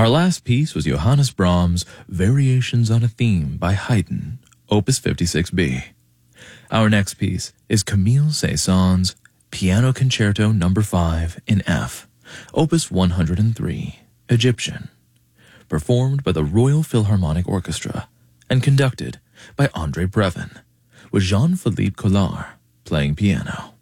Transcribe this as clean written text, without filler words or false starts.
Our last piece was Johannes Brahms' Variations on a Theme by Haydn, Opus 56b. Our next piece is Camille Saint-Saëns' Piano Concerto No. 5 in F, Opus 103, Egyptian, performed by the Royal Philharmonic Orchestra and conducted by André Previn, with Jean-Philippe Collard playing piano.